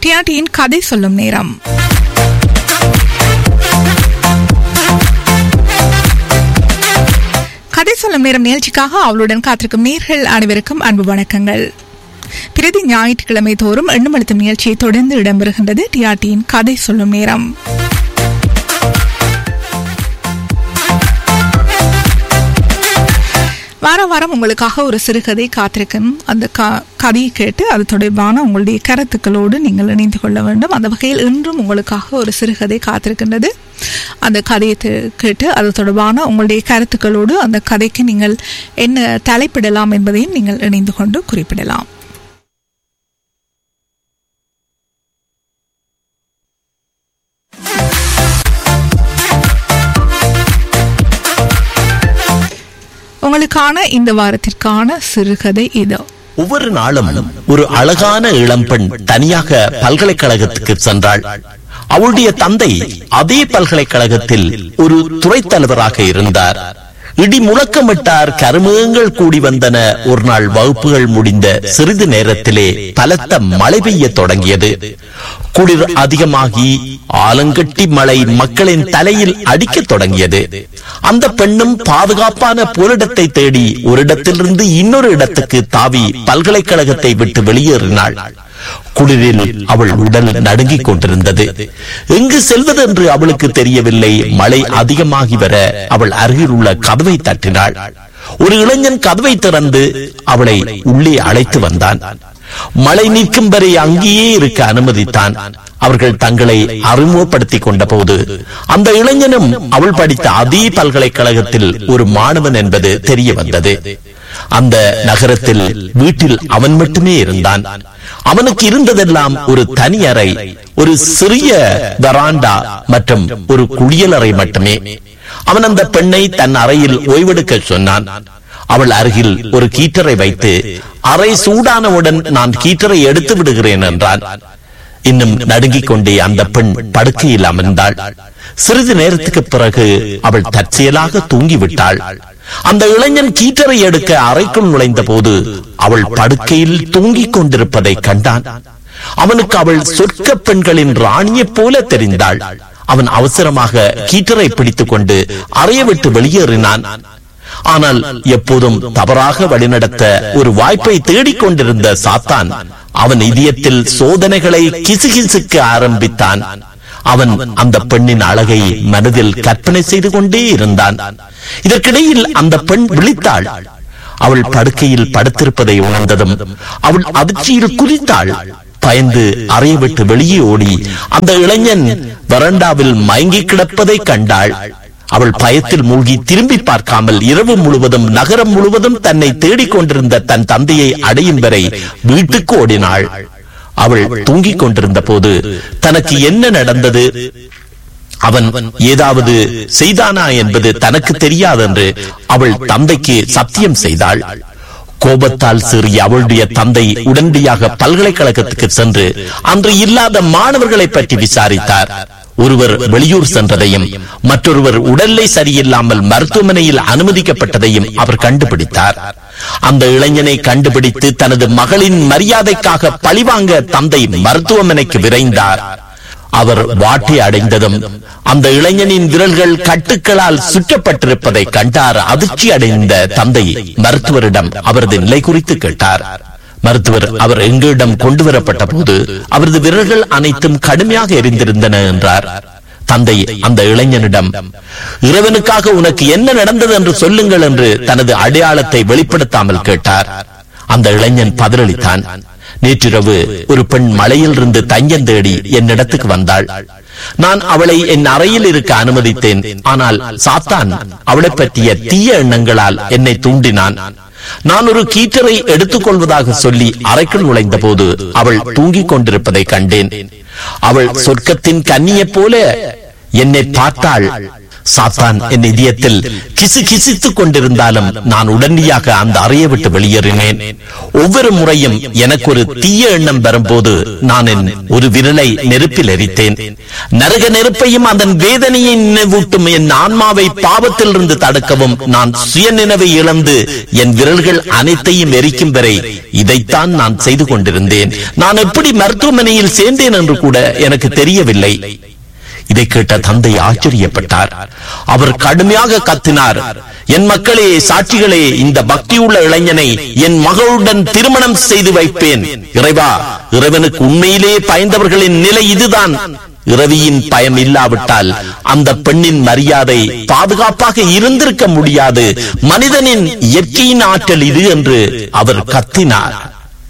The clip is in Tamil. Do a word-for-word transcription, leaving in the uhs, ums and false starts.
டிஆர்டியின் கதை சொல்லும் நேரம். கதை சொல்லும் நேரம் நிகழ்ச்சிக்காக அவளுடன் காத்திருக்கும் நேர்கள் அனைவருக்கும் அன்பு வணக்கங்கள். பிரதி ஞாயிற்றுக்கிழமை தோறும் எண்ணமழுத்தும் நிகழ்ச்சியை தொடர்ந்து இடம்பெறுகின்றது டிஆர்டியின் கதை சொல்லும் நேரம். வார வாரம் உங்களுக்காக ஒரு சிறுகதை காத்திருக்கும். அந்த கதையை கேட்டு அது தொடர்பான உங்களுடைய கருத்துக்களோடு நீங்கள் இணைந்து கொள்ள வேண்டும். அந்த வகையில் இன்றும் உங்களுக்காக ஒரு சிறுகதை காத்திருக்கின்றது. அந்த கதையை கேட்டு அது தொடர்பான உங்களுடைய கருத்துக்களோடு அந்த கதைக்கு நீங்கள் என்ன தலைப்பிடலாம் என்பதையும் நீங்கள் இணைந்து கொண்டு குறிப்பிடலாம். உங்களுக்கான இந்த வாரத்திற்கான சிறுகதை இதோ. ஒவ்வொரு நாளும் ஒரு அழகான இளம்பெண் தனியாக பல்கலைக்கழகத்துக்கு சென்றாள். அவளுடைய தந்தை அதே பல்கலைக்கழகத்தில் ஒரு துறை தலைவராக இருந்தார். இடி முழக்கமிட்டார், கருமேகங்கள் கூடி வந்தன. ஒரு நாள் வகுப்புகள் முடிந்த சிறிது நேரத்திலே பலத்த மழை பெய்ய தொடங்கியது. குளிர் அதிகமாகி ஆலங்கட்டி மழை மக்களின் தலையில் அடிக்க தொடங்கியது. அந்த பெண்ணும் பாதுகாப்பான போரிடத்தை தேடி ஒரு இடத்திலிருந்து இன்னொரு இடத்துக்கு தாவி பல்கலைக்கழகத்தை விட்டு வெளியேறினாள். குளிரில் அவள் உடல் நடுங்கிக் கொண்டிருந்தது. எங்கு செல்வது என்று அவளுக்கு தெரியவில்லை. மழை அதிகமாகி வர அவள் அருகில் உள்ள கதவை தட்டினாள். ஒரு இளைஞன் கதவை திறந்து அவளை உள்ளே அழைத்து வந்தான். மழை நிற்கும் வரை அங்கேயே இருக்க அனுமதித்தான். அவர்கள் தங்களை அறிமுகப்படுத்திக் கொண்ட போது அந்த இளைஞனும் அவள் படித்த அதே பல்கலைக்கழகத்தில் ஒரு மாணவன் என்பது தெரிய வந்தது. அந்த நகரத்தில் வீட்டில் அவன் மட்டுமே இருந்தான். அவனுக்கு இருந்ததெல்லாம் ஒரு தனி அறை, ஒரு சிறிய வராண்டா மற்றும் ஒரு குளியலறை மட்டுமே. அவன் அந்த பெண்ணை தன் அறையில் ஓய்வெடுக்க சொன்னான். அவள் அருகில் ஒரு கீட்டரை வைத்து, அறை சூடானவுடன் நான் கீட்டரை எடுத்து விடுகிறேன் என்றான். இன்னும் நடுங்கிக் கொண்டே அந்த பெண் படுக்கையில் அமர்ந்தாள். சிறிது நேரத்துக்கு பிறகு அவள் தற்செயலாக தூங்கிவிட்டாள். அந்த இளைஞன் கீட்டரை எடுக்க அறைக்குள் நுழைந்த போது அவள் படுக்கையில் தூங்கிக் கொண்டிருப்பதை கண்டான். அவனுக்கு அவள் சொர்க்க பெண்களின் ராணியை போல தெரிந்தாள். அவன் அவசரமாக கீட்டரை பிடித்துக் கொண்டு அறையை விட்டு வெளியேறினான். ஆனால் எப்போதும் தவறாக வழிநடத்த ஒரு வாய்ப்பை தேடிக்கொண்டிருந்த சாத்தான் அவன் இதயத்தில் சோதனைகளை கிசுகிசுக்க ஆரம்பித்தான். அவன் அந்த பெண்ணின் அழகை மனதில் கற்பனை செய்து கொண்டே இருந்தான். இதற்கிடையில் அந்த பெண் விழித்தாள். அவள் படுக்கையில் படுத்திருப்பதை உணர்ந்ததும் அவள் அதிர்ச்சியில் குதித்தாள். பயந்து அறையை விட்டு வெளியே ஓடி அந்த இளைஞன் வராண்டாவில் மயங்கி கிடப்பதை கண்டாள். அவள் பயத்தில் மூழ்கி திரும்பி பார்க்காமல் இரவு முழுவதும் நகரம் முழுவதும் தன்னை தேடிக்கொண்டிருந்த தன் தந்தையை அடையும் வரை வீட்டுக்கு ஓடினாள். அவள் தூங்கிக் கொண்டிருந்த போது தனக்கு என்ன நடந்தது, அவன் ஏதாவது செய்தானா என்பது தனக்கு தெரியாதென்று அவள் தந்தைக்கு சத்தியம் செய்தாள். கோபத்தால் சீறிய அவளுடைய தந்தை உடனடியாக பல்கலைக்கழகத்துக்கு சென்று அன்று இல்லாத மாணவர்களை பற்றி விசாரித்தார். ஒருவர் வெளியூர் சென்றதையும் மற்றொருவர் உடல்நிலை சரியில்லாமல் மருத்துவமனையில் அனுமதிக்கப்பட்டதையும் அவர் கண்டுபிடித்தார். அந்த இளைஞனை கண்டுபிடித்து தனது மகளின் மரியாதைக்காக பழிவாங்க தந்தை மருத்துவமனைக்கு விரைந்தார். அவர் வாட்டை அடைந்ததும் அந்த இளைஞனின் விரல்கள் கட்டுக்களால் சுற்றப்பட்டிருப்பதை கண்டார். அதிர்ச்சி அடைந்த தந்தை மருத்துவரிடம் அவரது நிலை குறித்து கேட்டார். மருத்துவர் அவர் எங்களிடம் கொண்டு வரப்பட்ட போது அவரது விரல்கள் அனைத்தும் கடுமையாக எரிந்திருந்தன என்றார். தந்தை அந்த இளைஞனிடம், இறைவனுக்காக உனக்கு என்ன நடந்தது என்று சொல்லுங்கள் என்று தனது அடையாளத்தை வெளிப்படுத்தாமல் கேட்டார். அந்த இளைஞன் பதிலளித்தான். நேற்றிரவு ஒரு பெண் மலையில் இருந்து தஞ்சம் தேடி என்னிடத்துக்கு வந்தாள். நான் அவளை என் அறையில் இருக்க அனுமதித்தேன். ஆனால் சாத்தான் அவளை பற்றிய தீய எண்ணங்களால் என்னை தூண்டினான். நான் ஒரு கீட்டரை எடுத்துக் கொள்வதாக சொல்லி அறைக்குள் நுழைந்த போது அவள் தூங்கிக் கொண்டிருப்பதை கண்டேன். அவள் சொர்க்கத்தின் கன்னியை போல என்னை பார்த்தாள். சாத்தான் என் இதயத்தில் கிசு கிசித்துக் கொண்டிருந்தாலும் நான் உடனடியாக அந்த அறையை விட்டு வெளியேறினேன். ஒவ்வொரு முறையும் எனக்கு ஒரு தீய எண்ணம் வரும்போது நான் என் ஒரு விரலை நெருப்பில் எரித்தேன். நரக நெருப்பையும் அதன் வேதனையை நினைவூட்டும் என் ஆன்மாவை பாவத்திலிருந்து தடுக்கவும் நான் சுய நினைவை இழந்து என் விரல்கள் அனைத்தையும் எரிக்கும் வரை இதைத்தான் நான் செய்து கொண்டிருந்தேன். நான் எப்படி மருத்துவமனையில் சேர்ந்தேன் என்று கூட எனக்கு தெரியவில்லை. இதை கேட்ட தந்தை ஆச்சரியப்பட்டார். அவர் கடுமையாக கத்தினார், என் மக்களே, சாட்சிகளே, இந்த பக்தியுள்ள இளைஞனை என் மகளுடன் திருமணம் செய்து வைப்பேன். இறைவா, இறைவனுக்கு உண்மையிலே பயந்தவர்களின் நிலை இதுதான். இரவியின் பயம் இல்லாவிட்டால் அந்த பெண்ணின் மரியாதை பாதுகாப்பாக இருந்திருக்க முடியாது. மனிதனின் இயற்கையின் ஆற்றல் இது என்று அவர் கத்தினார்.